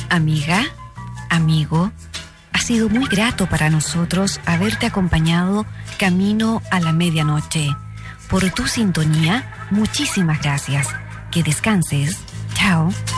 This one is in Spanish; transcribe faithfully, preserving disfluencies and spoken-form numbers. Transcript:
Amiga, amigo, ha sido muy grato para nosotros haberte acompañado camino a la medianoche. Por tu sintonía, muchísimas gracias. Que descanses. Chao.